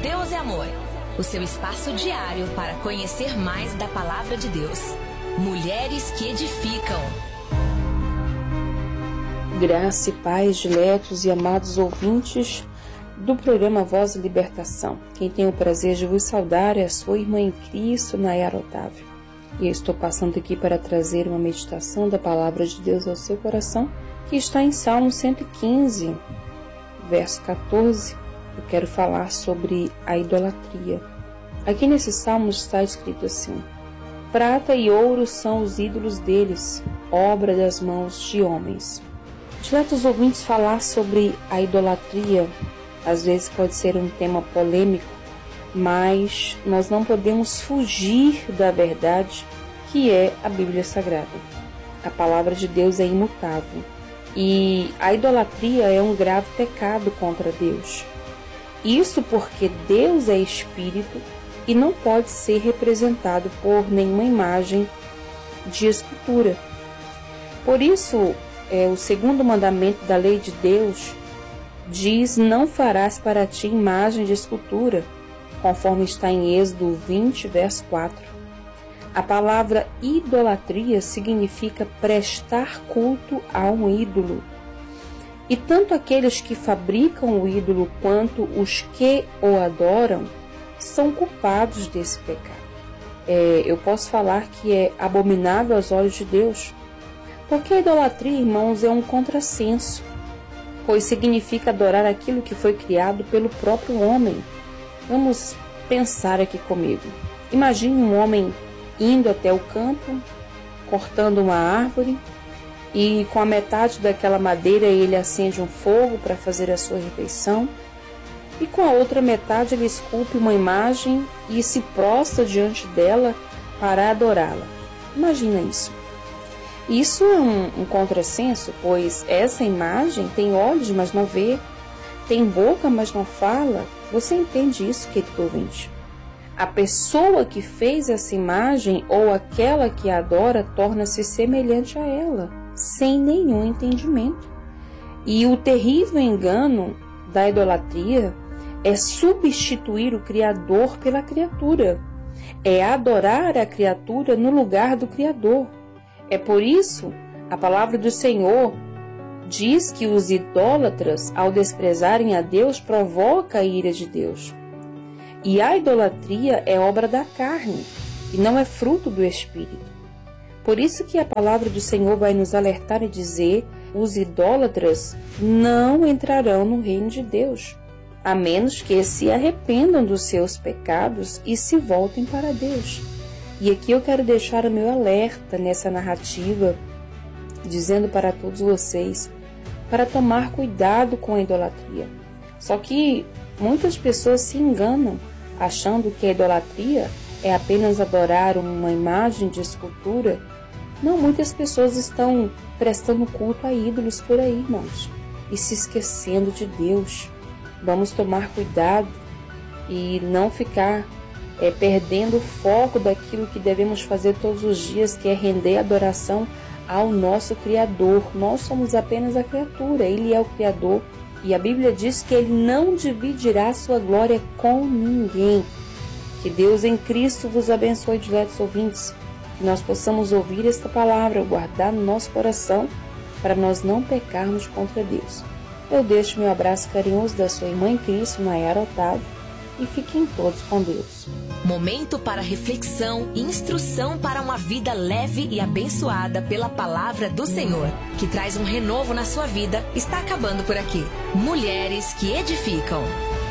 Deus é Amor, o seu espaço diário para conhecer mais da Palavra de Deus. Mulheres que edificam. Graça e paz, diletos e amados ouvintes do programa Voz e Libertação. Quem tem o prazer de vos saudar é a sua irmã em Cristo, Nayara Otávio. E eu estou passando aqui para trazer uma meditação da Palavra de Deus ao seu coração, que está em Salmo 115, verso 14. Eu quero falar sobre a idolatria. Aqui nesse salmo está escrito assim: prata e ouro são os ídolos deles, obra das mãos de homens. Diletos ouvintes, falar sobre a idolatria às vezes pode ser um tema polêmico, mas nós não podemos fugir da verdade que é a Bíblia Sagrada. A palavra de Deus é imutável e a idolatria é um grave pecado contra Deus. Isso porque Deus é espírito e não pode ser representado por nenhuma imagem de escultura. Por isso, o segundo mandamento da lei de Deus diz: não farás para ti imagem de escultura, conforme está em Êxodo 20, verso 4. A palavra idolatria significa prestar culto a um ídolo. E tanto aqueles que fabricam o ídolo quanto os que o adoram são culpados desse pecado. Eu posso falar que é abominável aos olhos de Deus, porque a idolatria, irmãos, é um contrassenso, pois significa adorar aquilo que foi criado pelo próprio homem. Vamos pensar aqui comigo. Imagine um homem indo até o campo, cortando uma árvore, e com a metade daquela madeira ele acende um fogo para fazer a sua refeição, e com a outra metade ele esculpe uma imagem e se prostra diante dela para adorá-la. Imagina isso. Isso é um contrassenso, pois essa imagem tem olhos, mas não vê, tem boca, mas não fala. Você entende isso, querido ouvinte? A pessoa que fez essa imagem ou aquela que a adora torna-se semelhante a ela, sem nenhum entendimento. E o terrível engano da idolatria é substituir o Criador pela criatura, é adorar a criatura no lugar do Criador. É por isso a palavra do Senhor diz que os idólatras, ao desprezarem a Deus, provoca a ira de Deus. E a idolatria é obra da carne e não é fruto do Espírito. Por isso que a palavra do Senhor vai nos alertar e dizer: os idólatras não entrarão no reino de Deus, a menos que se arrependam dos seus pecados e se voltem para Deus. E aqui eu quero deixar o meu alerta nessa narrativa, dizendo para todos vocês para tomar cuidado com a idolatria. Só que muitas pessoas se enganam, achando que a idolatria é apenas adorar uma imagem de escultura. Não, muitas pessoas estão prestando culto a ídolos por aí, irmãos, e se esquecendo de Deus. Vamos tomar cuidado e não ficar perdendo o foco daquilo que devemos fazer todos os dias, que é render adoração ao nosso Criador. Nós somos apenas a criatura, Ele é o Criador, e a Bíblia diz que Ele não dividirá sua glória com ninguém. Que Deus em Cristo vos abençoe, diletos ouvintes, que nós possamos ouvir esta palavra, guardar no nosso coração, para nós não pecarmos contra Deus. Eu deixo meu abraço carinhoso da sua irmã em Cristo, Nayara Otávio, e fiquem todos com Deus. Momento para reflexão e instrução para uma vida leve e abençoada pela palavra do Senhor, que traz um renovo na sua vida, está acabando por aqui. Mulheres que edificam.